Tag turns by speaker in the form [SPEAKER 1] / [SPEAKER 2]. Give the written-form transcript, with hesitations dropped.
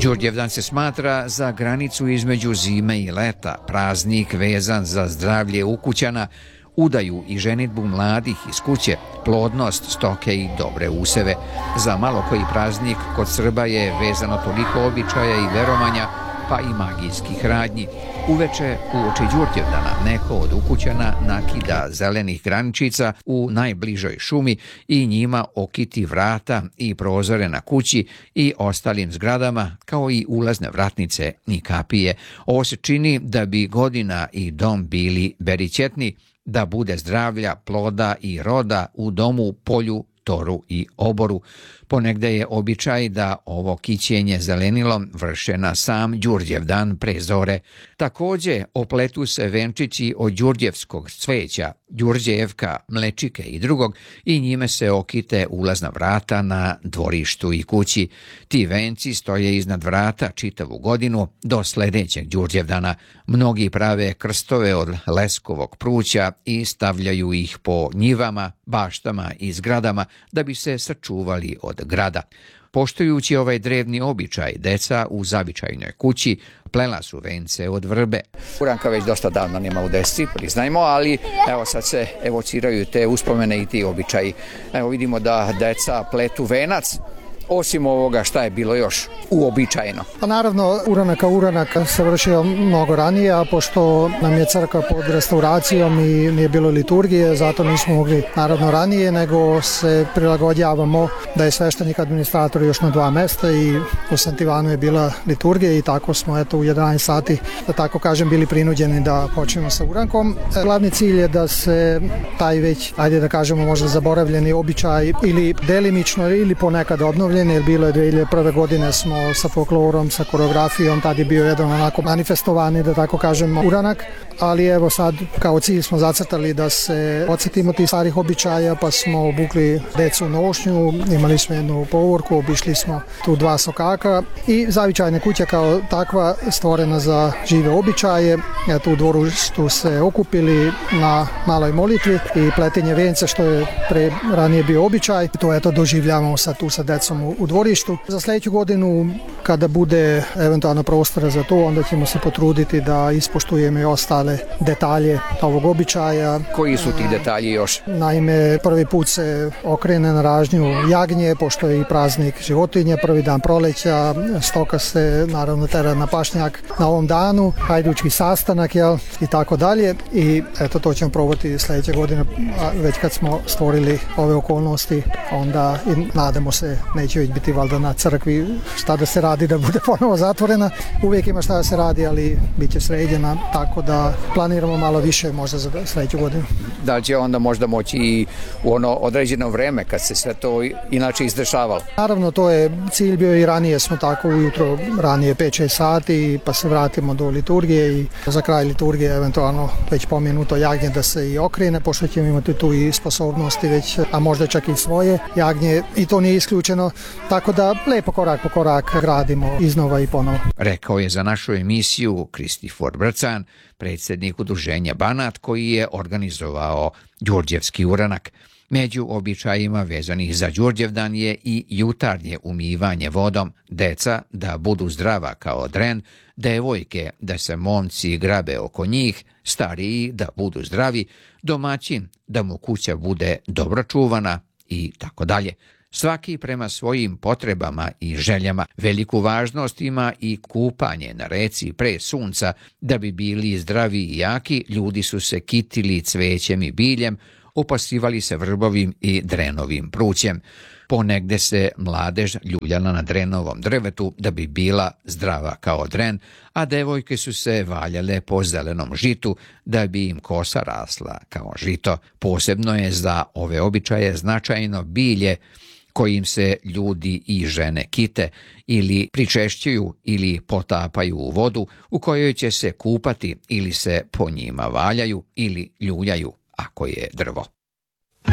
[SPEAKER 1] Đurđevdan se smatra za granicu između zime i leta, praznik vezan za zdravlje ukućana, udaju i ženidbu mladih iz kuće, plodnost stoke i dobre useve. Za malo koji praznik kod Srba je vezano toliko običaja i verovanja, pa i magijskih radnji. Uveče uoči Đurđevdana neko od ukućana nakida zelenih graničica u najbližoj šumi i njima okiti vrata i prozore na kući i ostalim zgradama, kao i ulazne vratnice i kapije. Ovo se čini da bi godina i dom bili berićetni, da bude zdravlja, ploda i roda u domu, polju, toru i oboru. Ponegde je običaj da ovo kićenje zelenilom vrše na sam Đurđevdan pre zore. Takođe, opletu se venčići od đurđevskog cveća, đurđevka, mlečike i drugog i njime se okite ulazna vrata na dvorištu i kući. Ti venci stoje iznad vrata čitavu godinu do sledećeg Đurđevdana. Mnogi prave krstove od leskovog pruća i stavljaju ih po njivama, baštama i zgradama da bi se sačuvali od grada. Poštujući ovaj drevni običaj, deca u zavičajnoj kući plela su vence od vrbe. Uranka već dosta davno nema u desci, priznajmo, ali evo sad se evociraju te uspomene i ti običaji. Evo vidimo da deca pletu venac, osim ovoga šta je bilo još uobičajeno.
[SPEAKER 2] Pa naravno, uranak kao uranak se vršio mnogo ranije, a pošto nam je crkva pod restauracijom i nije bilo liturgije, zato nismo mogli naravno ranije, nego se prilagođavamo da je sveštenik administrator još na 2 mesta i u St. Ivanu je bila liturgija i tako smo eto u 11 sati, da tako kažem, bili prinuđeni da počnemo sa urankom. Glavni cilj je da se taj već, ajde da kažemo, možda zaboravljeni običaj ili delimično ili ponekad obnovljen, jer bilo je 2001. godine smo sa folklorom, sa koreografijom, tad je bio jedan onako manifestovani, da tako kažem, uranak, ali evo sad kao cilj smo zacrtali da se podsjetimo tih starih običaja, pa smo obukli decu u nošnju, imali smo jednu povorku, obišli smo tu 2 sokaka i zavičajna kuća kao takva stvorena za žive običaje. Tu u dvorištu se okupili na maloj molitvi i pletenje venca, što je ranije bio običaj. To eto doživljavamo sad tu sa decom u dvorištu. Za sledeću godinu, kada bude eventualno prostora za to, onda ćemo se potruditi da ispoštujemo i ostale detalje ovog običaja.
[SPEAKER 1] Koji su ti detalji još?
[SPEAKER 2] Naime, prvi put se okrene na ražnju jagnje, pošto je i praznik životinje, prvi dan proleća, stoka se naravno tera na pašnjak na ovom danu, hajdučki sastanak, i tako dalje. I eto, to ćemo probati sledeće godine, već kad smo stvorili ove okolnosti, onda i nadamo se, neće već biti valjda na crkvi šta da se radi da bude ponovo zatvorena. Uvijek ima šta da se radi, ali bit će sređena, tako da planiramo malo više možda za sledeću godinu.
[SPEAKER 1] Da li će onda možda moći i u ono određeno vreme kad se sve to inače izdešavalo?
[SPEAKER 2] Naravno, to je cilj bio i ranije smo tako ujutro, ranije 5-6 sati, pa se vratimo do liturgije i za kraj liturgije eventualno već pomenuto jagnje da se i okrene, pošto ćemo imati tu i sposobnosti već, a možda čak i svoje jagnje i to nije isključeno, tako da lepo korak po korak gradimo iznova i ponovo.
[SPEAKER 1] Rekao je za našu emisiju Kristifor Brcan, predsjednik udruženja Banat, koji je organizovao Đurđevski uranak. Među običajima vezanih za Đurđevdan je i jutarnje umivanje vodom, deca da budu zdrava kao dren, devojke da se momci grabe oko njih, stariji da budu zdravi, domaćin da mu kuća bude dobro čuvana i tako dalje. Svaki prema svojim potrebama i željama. Veliku važnost ima i kupanje na reci pre sunca. Da bi bili zdravi i jaki, ljudi su se kitili cvećem i biljem, opasivali se vrbovim i drenovim prućem. Ponegde se mladež ljuljala na drenovom drvetu da bi bila zdrava kao dren, a devojke su se valjale po zelenom žitu da bi im kosa rasla kao žito. Posebno je za ove običaje značajno bilje kojim se ljudi i žene kite ili pričešćuju ili potapaju u vodu u kojoj će se kupati ili se po njima valjaju ili ljuljaju ako je drvo.